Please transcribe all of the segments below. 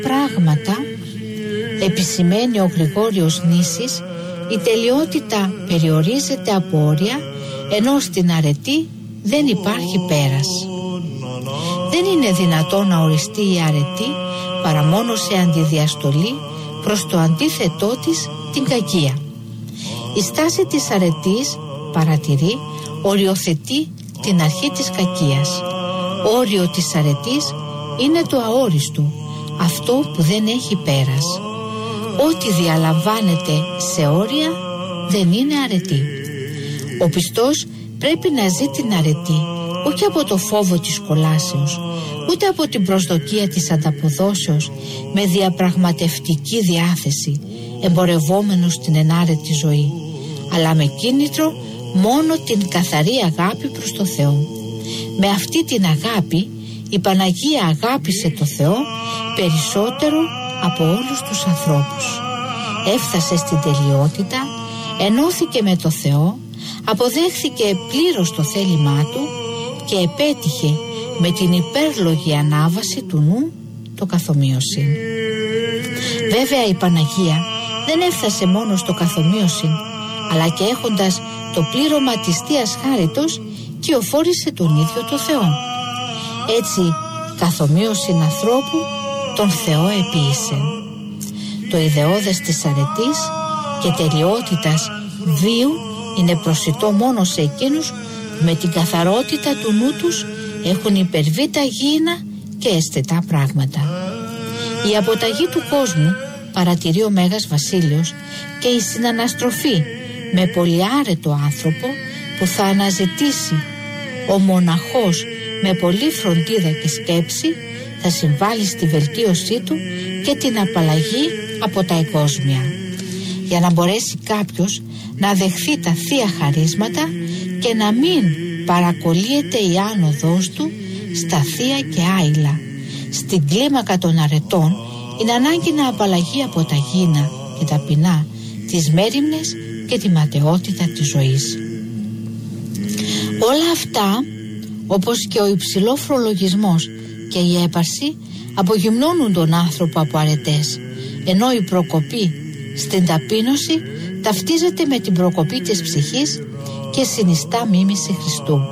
πράγματα, επισημαίνει ο Γρηγόριος Νήσης, η τελειότητα περιορίζεται από όρια, ενώ στην αρετή δεν υπάρχει πέρας. Δεν είναι δυνατόν να οριστεί η αρετή παρά μόνο σε αντιδιαστολή προς το αντίθετό της, την κακία. Η στάση της αρετής, παρατηρεί, οριοθετεί την αρχή της κακίας. Όριο της αρετής είναι το αόριστο, αυτό που δεν έχει πέρας. Ό,τι διαλαμβάνεται σε όρια δεν είναι αρετή. Ο πιστός πρέπει να ζει την αρετή, όχι από το φόβο της κολάσεως, ούτε από την προσδοκία της ανταποδόσεως, με διαπραγματευτική διάθεση, εμπορευόμενος την ενάρετη ζωή, αλλά με κίνητρο μόνο την καθαρή αγάπη προς το Θεό. Με αυτή την αγάπη η Παναγία αγάπησε το Θεό περισσότερο από όλους τους ανθρώπους. Έφτασε στην τελειότητα, ενώθηκε με το Θεό, αποδέχθηκε πλήρως το θέλημά του και επέτυχε με την υπέρλογη ανάβαση του νου το καθομοίωσιν. Βέβαια η Παναγία δεν έφτασε μόνο στο καθομοίωσιν, αλλά και έχοντας το πλήρωμα της Θείας Χάριτος κυοφόρησε τον ίδιο το Θεό. Έτσι καθομοίωσιν ανθρώπου τον Θεό επίησε. Το ιδεώδες της αρετής και τελειότητας βίου είναι προσιτό μόνο σε εκείνους που με την καθαρότητα του νου τους έχουν υπερβεί τα γήινα και αισθητά πράγματα. Η αποταγή του κόσμου, παρατηρεί ο Μέγας Βασίλειος, και η συναναστροφή με πολυάρετο άνθρωπο που θα αναζητήσει ο μοναχός με πολλή φροντίδα και σκέψη, θα συμβάλλει στη βελτίωσή του και την απαλλαγή από τα εγκόσμια, για να μπορέσει κάποιος να δεχθεί τα θεία χαρίσματα και να μην παρακολύεται η άνοδός του στα θεία και άειλα. Στην κλίμακα των αρετών είναι ανάγκη να απαλλαγεί από τα γήινα και τα πεινά, τις μέριμνες και τη ματαιότητα της ζωής. Όλα αυτά, όπως και ο υψηλόφρολογισμός και η έπαρση, απογυμνώνουν τον άνθρωπο από αρετές, ενώ η προκοπή στην ταπείνωση ταυτίζεται με την προκοπή της ψυχής και συνιστά μίμηση Χριστού.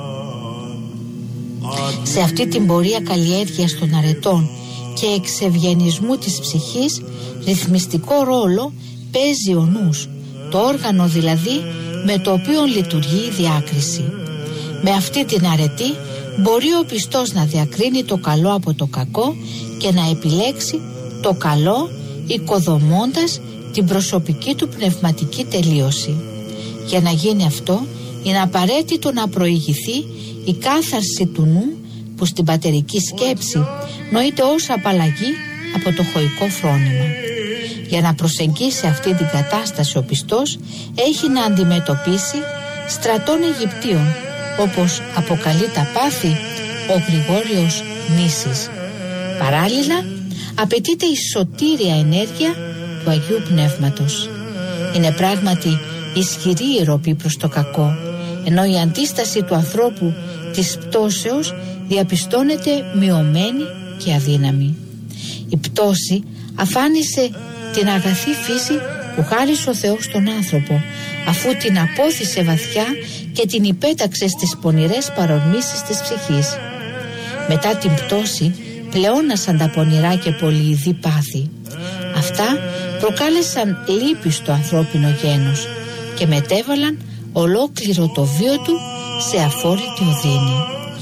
Σε αυτή την πορεία καλλιέργειας των αρετών και εξευγενισμού της ψυχής, ρυθμιστικό ρόλο παίζει ο νους, το όργανο δηλαδή με το οποίο λειτουργεί η διάκριση. Με αυτή την αρετή μπορεί ο πιστός να διακρίνει το καλό από το κακό και να επιλέξει το καλό, οικοδομώντας την προσωπική του πνευματική τελείωση. Για να γίνει αυτό είναι απαραίτητο να προηγηθεί η κάθαρση του νου, που στην πατερική σκέψη νοείται ως απαλλαγή από το χωικό φρόνημα. Για να προσεγγίσει αυτή την κατάσταση ο πιστός έχει να αντιμετωπίσει στρατών Αιγυπτίων, όπως αποκαλεί τα πάθη ο Γρηγόριος Νήσης. Παράλληλα απαιτείται η σωτήρια ενέργεια του Αγίου Πνεύματος. Είναι πράγματι ισχυρή η ροπή προς το κακό, ενώ η αντίσταση του ανθρώπου της πτώσεως διαπιστώνεται μειωμένη και αδύναμη. Η πτώση αφάνισε την αγαθή φύση που χάρισε ο Θεός στον άνθρωπο, αφού την απόθυσε βαθιά και την υπέταξε στις πονηρές παρορμήσεις της ψυχής. Μετά την πτώση πλεόνασαν τα πονηρά και πολυειδή πάθη. Αυτά προκάλεσαν λύπη στο ανθρώπινο γένος και μετέβαλαν ολόκληρο το βίο του σε αφόρητη οδύνη.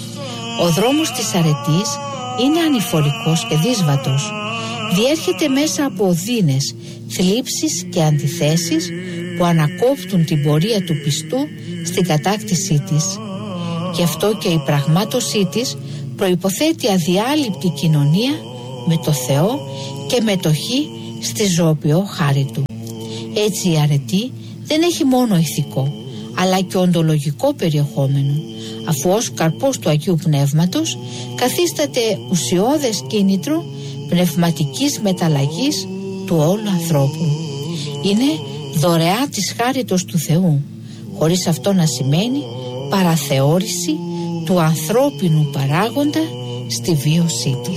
Ο δρόμος της αρετής είναι ανηφορικός και δύσβατος. Διέρχεται μέσα από οδύνες, θλίψεις και αντιθέσεις που ανακόπτουν την πορεία του πιστού στην κατάκτησή της. Γι' αυτό και η πραγμάτωσή της προϋποθέτει αδιάλειπτη κοινωνία με το Θεό και μετοχή στη ζωοποιό χάρη του. Έτσι η αρετή δεν έχει μόνο ηθικό, αλλά και οντολογικό περιεχόμενο, αφού ως καρπός του Αγίου Πνεύματος καθίσταται ουσιώδες κίνητρο πνευματικής μεταλλαγής του όλου ανθρώπου. Είναι δωρεά της χάριτος του Θεού, χωρίς αυτό να σημαίνει παραθεώρηση του ανθρώπινου παράγοντα στη βίωσή του.